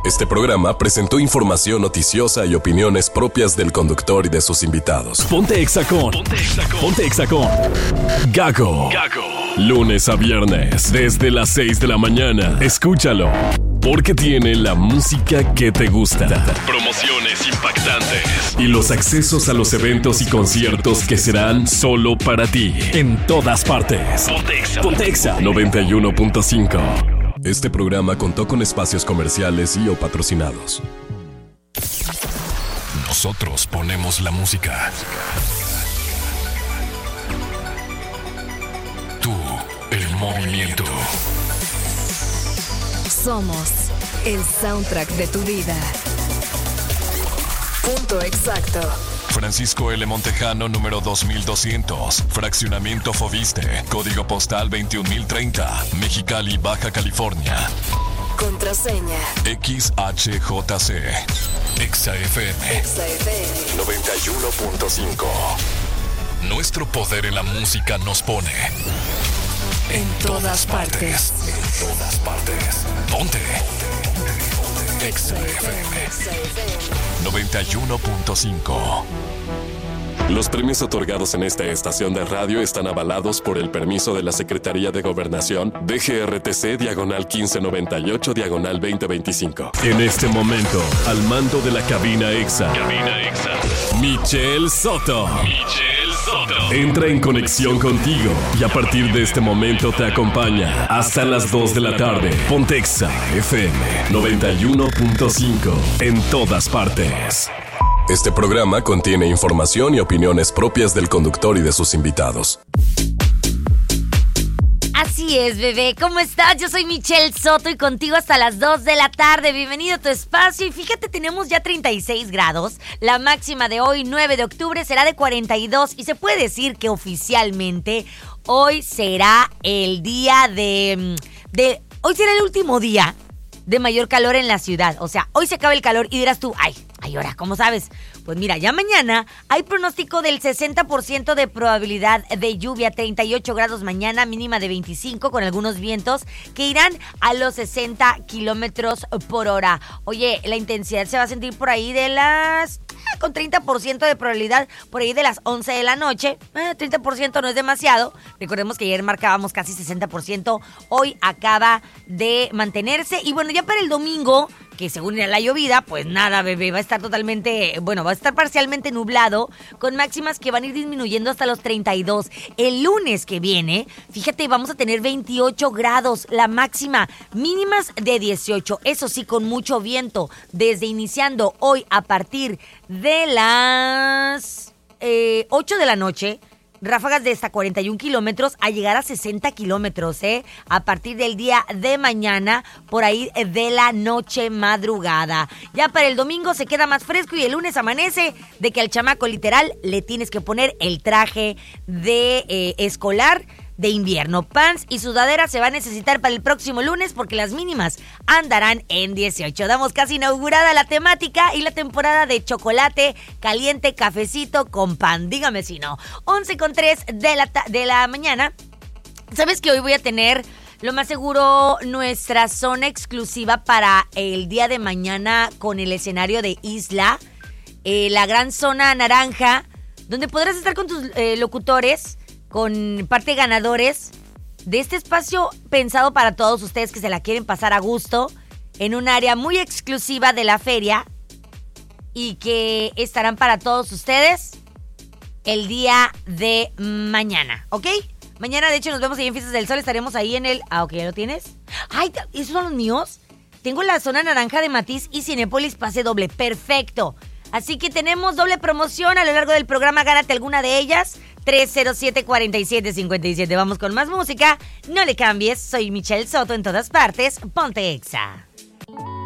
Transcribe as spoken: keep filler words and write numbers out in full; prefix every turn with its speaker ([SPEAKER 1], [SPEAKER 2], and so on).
[SPEAKER 1] Este programa presentó información noticiosa y opiniones propias del conductor y de sus invitados.
[SPEAKER 2] Ponte Exa con. Ponte Exa con. Ponte Exa con. Gago. Gago. Lunes a viernes, desde las seis de la mañana. Escúchalo, porque tiene la música que te gusta. Promociones impactantes. Y los accesos a los eventos y conciertos que serán solo para ti. En todas partes. Ponte Exa. Ponte Exa noventa y uno punto cinco.
[SPEAKER 1] Este programa contó con espacios comerciales y o patrocinados.
[SPEAKER 2] Nosotros ponemos la música. Tú, el movimiento.
[SPEAKER 3] Somos el soundtrack de tu vida. Punto exacto.
[SPEAKER 2] Francisco L. Montejano, número dos mil doscientos. Fraccionamiento Foviste. Código postal veintiún mil treinta. Mexicali, Baja California.
[SPEAKER 3] Contraseña
[SPEAKER 2] X H J C. Exa F M.
[SPEAKER 3] Exa F M
[SPEAKER 2] noventa y uno punto cinco. Nuestro poder en la música nos pone
[SPEAKER 3] en, en todas, todas partes.
[SPEAKER 2] partes. En todas partes. Ponte. Exa F M noventa y uno punto cinco.
[SPEAKER 1] Los premios otorgados en esta estación de radio están avalados por el permiso de la Secretaría de Gobernación D G R T C diagonal quince noventa y ocho diagonal veinte veinticinco.
[SPEAKER 2] En este momento, al mando de la cabina Exa, cabina Exa, Michelle Soto. Michelle Soto entra en conexión contigo y a partir de este momento te acompaña hasta las dos de la tarde. Ponte Exa F M noventa y uno punto cinco en todas partes.
[SPEAKER 1] Este programa contiene información y opiniones propias del conductor y de sus invitados.
[SPEAKER 4] Así es, bebé. ¿Cómo estás? Yo soy Michelle Soto y contigo hasta las dos de la tarde. Bienvenido a tu espacio. Y fíjate, tenemos ya treinta y seis grados. La máxima de hoy, nueve de octubre, será de cuarenta y dos. Y se puede decir que oficialmente hoy será el día de... de hoy será el último día de mayor calor en la ciudad. O sea, hoy se acaba el calor y dirás tú, ay, ay, ahora, ¿cómo sabes? Pues mira, ya mañana hay pronóstico del sesenta por ciento de probabilidad de lluvia, treinta y ocho grados mañana, mínima de veinticinco, con algunos vientos que irán a los sesenta kilómetros por hora. Oye, la intensidad se va a sentir por ahí de las... con treinta por ciento de probabilidad por ahí de las once de la noche. Eh, treinta por ciento no es demasiado. Recordemos que ayer marcábamos casi sesenta por ciento. Hoy acaba de mantenerse. Y bueno, ya para el domingo, que según irá la llovida, pues nada, bebé, va a estar totalmente, bueno, va a estar parcialmente nublado, con máximas que van a ir disminuyendo hasta los treinta y dos. El lunes que viene, fíjate, vamos a tener veintiocho grados, la máxima, mínimas de dieciocho. Eso sí, con mucho viento, desde iniciando hoy a partir de las eh, ocho de la noche. Ráfagas de hasta cuarenta y un kilómetros a llegar a sesenta kilómetros, ¿eh? A partir del día de mañana, por ahí de la noche madrugada. Ya para el domingo se queda más fresco y el lunes amanece de que al chamaco literal le tienes que poner el traje de eh, escolar de invierno. Pants y sudadera se va a necesitar para el próximo lunes porque las mínimas andarán en dieciocho. Damos casi inaugurada la temática y la temporada de chocolate caliente, cafecito con pan. Dígame si no. once con tres de la, ta- de la mañana. ¿Sabes que hoy voy a tener, lo más seguro, nuestra zona exclusiva para el día de mañana con el escenario de Isla? Eh, la gran zona naranja, donde podrás estar con tus eh, locutores, con parte ganadores de este espacio pensado para todos ustedes que se la quieren pasar a gusto en un área muy exclusiva de la feria y que estarán para todos ustedes el día de mañana, ¿ok? Mañana, de hecho, nos vemos ahí en Fiestas del Sol. Estaremos ahí en el... Ah, ok, ¿ya lo tienes? Ay, ¿esos son los míos? Tengo la zona naranja de Matiz y Cinépolis pase doble. Perfecto. Así que tenemos doble promoción a lo largo del programa. Gánate alguna de ellas. tres cero siete, cuatro siete, cinco siete. Vamos con más música. No le cambies. Soy Michelle Soto en todas partes. Ponte Exa.